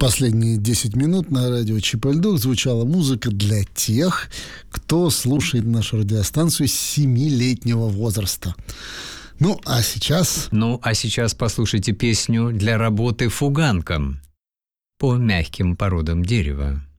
Последние 10 минут на радио ЧП-Льдук звучала музыка для тех, кто слушает нашу радиостанцию с 7-летнего возраста. Ну, а сейчас послушайте песню для работы фуганком по мягким породам дерева.